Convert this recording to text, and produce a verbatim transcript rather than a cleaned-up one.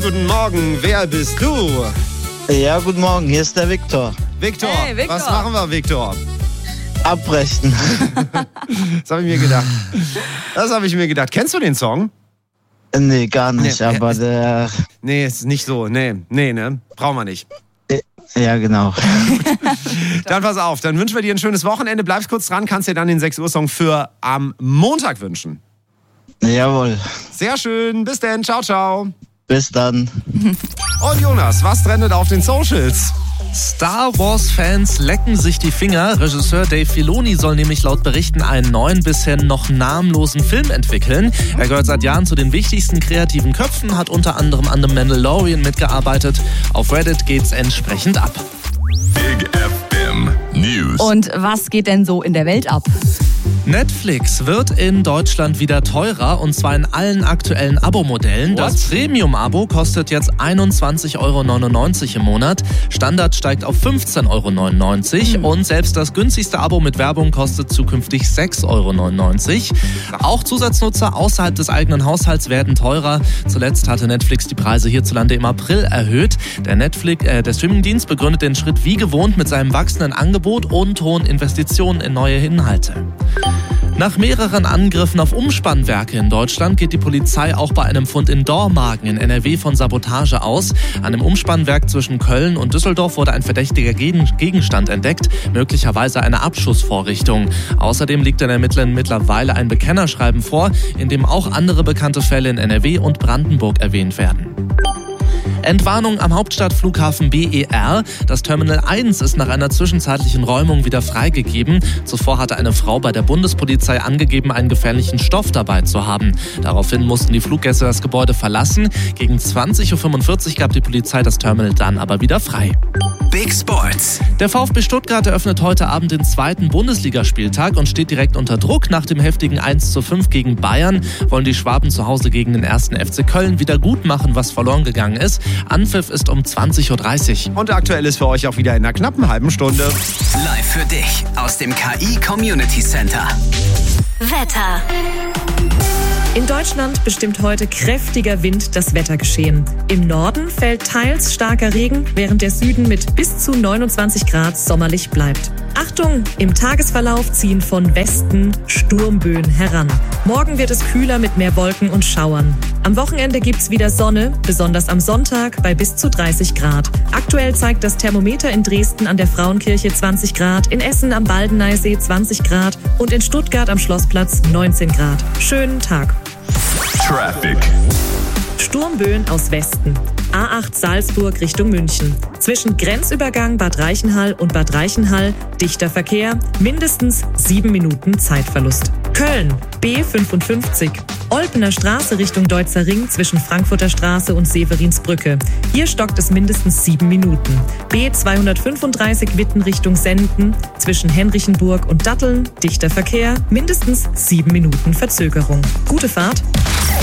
guten Morgen. Wer bist du? Ja, guten Morgen. Hier ist der Viktor. Viktor, Hey, Viktor. Was machen wir, Viktor? Abbrechen. Das habe ich mir gedacht. Das habe ich mir gedacht. Kennst du den Song? Nee, gar nicht, Nee, aber ist- der... Nee, ist nicht so. Nee, nee, ne? Brauchen wir nicht. Ja, genau. Dann pass auf, dann wünschen wir dir ein schönes Wochenende. Bleibst kurz dran, kannst dir dann den sechs Uhr Song für am Montag wünschen. Jawohl. Sehr schön, bis dann, ciao, ciao. Bis dann. Und Jonas, was trendet auf den Socials? Star Wars-Fans lecken sich die Finger. Regisseur Dave Filoni soll nämlich laut Berichten einen neuen, bisher noch namenlosen Film entwickeln. Er gehört seit Jahren zu den wichtigsten kreativen Köpfen, hat unter anderem an The Mandalorian mitgearbeitet. Auf Reddit geht's entsprechend ab. Big F M News. Und was geht denn so in der Welt ab? Netflix wird in Deutschland wieder teurer, und zwar in allen aktuellen Abo-Modellen. What? Das Premium-Abo kostet jetzt einundzwanzig Euro neunundneunzig im Monat. Standard steigt auf fünfzehn Euro neunundneunzig Hm. und selbst das günstigste Abo mit Werbung kostet zukünftig sechs Euro neunundneunzig. Auch Zusatznutzer außerhalb des eigenen Haushalts werden teurer. Zuletzt hatte Netflix die Preise hierzulande im April erhöht. Der, Netflix, äh, der Streamingdienst begründet den Schritt wie gewohnt mit seinem wachsenden Angebot und hohen Investitionen in neue Inhalte. Nach mehreren Angriffen auf Umspannwerke in Deutschland geht die Polizei auch bei einem Fund in Dormagen in N R W von Sabotage aus. An einem Umspannwerk zwischen Köln und Düsseldorf wurde ein verdächtiger Gegenstand entdeckt, möglicherweise eine Abschussvorrichtung. Außerdem liegt den Ermittlern mittlerweile ein Bekennerschreiben vor, in dem auch andere bekannte Fälle in N R W und Brandenburg erwähnt werden. Entwarnung am Hauptstadtflughafen B E R. Das Terminal eins ist nach einer zwischenzeitlichen Räumung wieder freigegeben. Zuvor hatte eine Frau bei der Bundespolizei angegeben, einen gefährlichen Stoff dabei zu haben. Daraufhin mussten die Fluggäste das Gebäude verlassen. Gegen zwanzig Uhr fünfundvierzig gab die Polizei das Terminal dann aber wieder frei. Big Sports. Der VfB Stuttgart eröffnet heute Abend den zweiten Bundesligaspieltag und steht direkt unter Druck. Nach dem heftigen eins zu fünf gegen Bayern wollen die Schwaben zu Hause gegen den ersten F C Köln wieder gut machen, was verloren gegangen ist. Anpfiff ist um zwanzig Uhr dreißig. Und aktuell ist für euch auch wieder in einer knappen halben Stunde. Live für dich aus dem K I Community Center. Wetter. In Deutschland bestimmt heute kräftiger Wind das Wettergeschehen. Im Norden fällt teils starker Regen, während der Süden mit bis zu neunundzwanzig Grad sommerlich bleibt. Achtung, im Tagesverlauf ziehen von Westen Sturmböen heran. Morgen wird es kühler mit mehr Wolken und Schauern. Am Wochenende gibt's wieder Sonne, besonders am Sonntag bei bis zu dreißig Grad. Aktuell zeigt das Thermometer in Dresden an der Frauenkirche zwanzig Grad, in Essen am Baldeneysee zwanzig Grad und in Stuttgart am Schlossplatz neunzehn Grad. Schönen Tag. Traffic. Sturmböen aus Westen. A acht Salzburg Richtung München. Zwischen Grenzübergang Bad Reichenhall und Bad Reichenhall dichter Verkehr, mindestens sieben Minuten Zeitverlust. Köln B fünfundfünfzig. Olpener Straße Richtung Deutzer Ring zwischen Frankfurter Straße und Severinsbrücke. Hier stockt es mindestens sieben Minuten. B zweihundertfünfunddreißig Witten Richtung Senden zwischen Henrichenburg und Datteln dichter Verkehr, mindestens sieben Minuten Verzögerung. Gute Fahrt.